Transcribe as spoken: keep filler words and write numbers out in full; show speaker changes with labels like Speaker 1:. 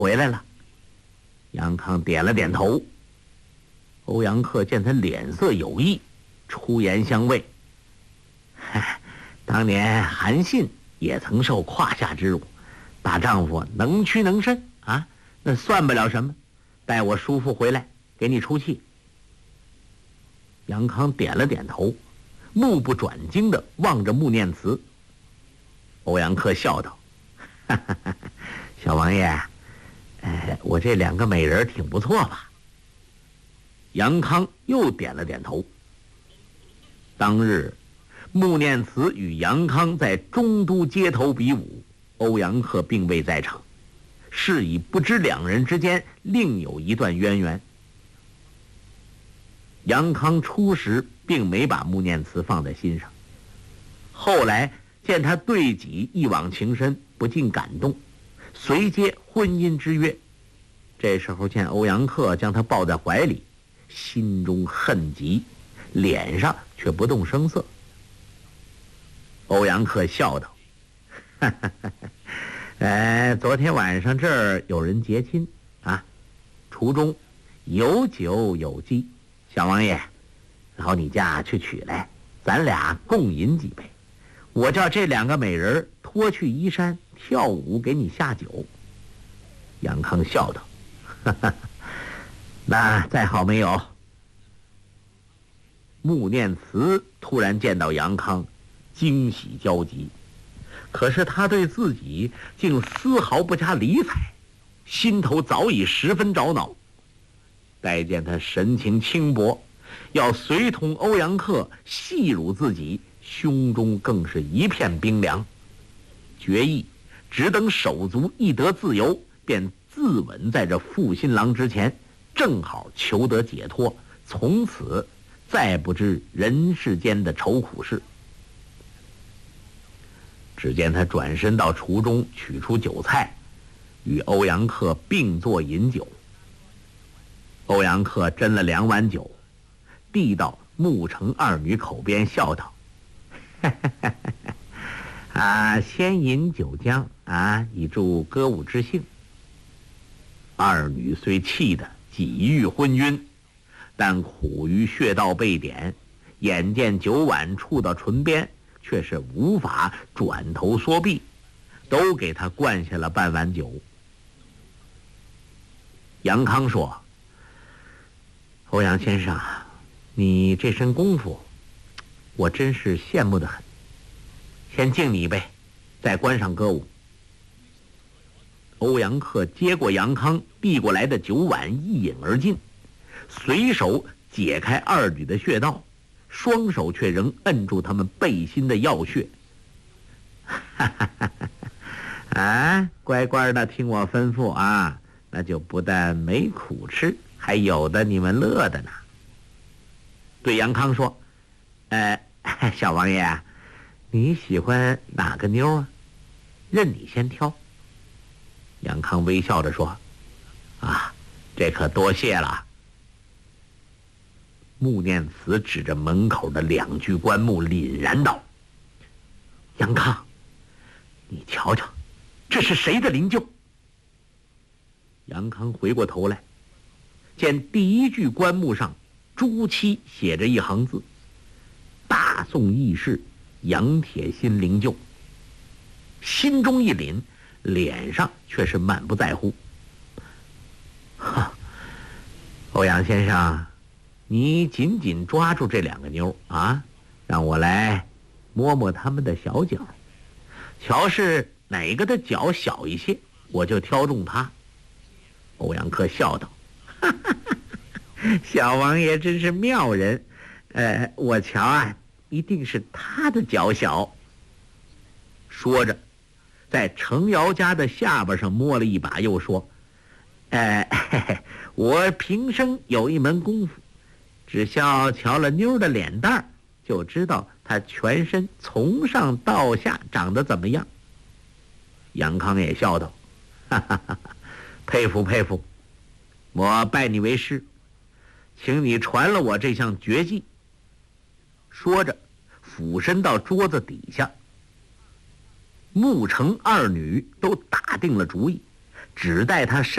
Speaker 1: 回来了。杨康点了点头。欧阳克见他脸色有异，出言相慰：“当年韩信也曾受胯下之辱，大丈夫能屈能伸啊，那算不了什么。待我叔父回来，给你出气。”杨康点了点头，目不转睛地望着穆念慈。欧阳克笑道：“哈哈哈，小王爷，呃，我这两个美人挺不错吧？”杨康又点了点头。当日，穆念慈与杨康在中都街头比武，欧阳克并未在场，是以不知两人之间另有一段渊源。杨康初时并没把穆念慈放在心上，后来见他对己一往情深，不禁感动，随接婚姻之约。这时候见欧阳克将他抱在怀里，心中恨极，脸上却不动声色。欧阳克笑道：“哈哈哈哈，呃，昨天晚上这儿有人结亲啊，厨中有酒有鸡，小王爷，劳你家去取来，咱俩共饮几杯。我叫这两个美人脱去衣衫跳舞给你下酒。”杨康笑道：“哈哈，那再好没有？”穆念慈突然见到杨康，惊喜交集，可是他对自己竟丝毫不加理睬，心头早已十分着恼。待见他神情轻薄，要随同欧阳克戏辱自己，胸中更是一片冰凉。决意只等手足一得自由，便自刎在这负心郎之前，正好求得解脱，从此再不知人世间的愁苦事。只见他转身到厨中取出酒菜，与欧阳克并坐饮酒。欧阳克斟了两碗酒，递到穆成二女口边，笑道：“啊，先饮酒浆啊，以助歌舞之兴。”二女虽气得几欲昏晕，但苦于穴道被点，眼见酒碗触到唇边，却是无法转头缩臂，都给他灌下了半碗酒。杨康说：“欧阳先生，你这身功夫，我真是羡慕得很。先敬你一杯，再观赏歌舞。”欧阳克接过杨康递过来的酒碗，一饮而尽，随手解开二女的穴道，双手却仍摁住他们背心的要穴。啊，乖乖的听我吩咐啊，那就不但没苦吃，还有的你们乐的呢。对杨康说：“呃，小王爷，你喜欢哪个妞啊？任你先挑。”杨康微笑着说：“啊，这可多谢了。”穆念慈指着门口的两具棺木，凛然道：“杨康，你瞧瞧，这是谁的灵柩？”杨康回过头来，见第一具棺木上朱漆写着一行字：“大宋义士杨铁心灵柩。”心中一凛，脸上却是满不在乎。哈，欧阳先生，你紧紧抓住这两个妞啊，让我来摸摸他们的小脚，瞧是哪个的脚小一些，我就挑中他。欧阳克笑道：“哈哈哈，小王爷真是妙人，呃，我瞧啊，一定是他的脚小。”说着，在程瑶家的下巴上摸了一把，又说：“呃，嘿嘿，我平生有一门功夫，只需瞧了妞的脸蛋儿，就知道她全身从上到下长得怎么样。”杨康也笑道：“哈哈哈，佩服佩服，我拜你为师，请你传了我这项绝技。”说着，俯身到桌子底下。穆成二女都打定了主意，只待他身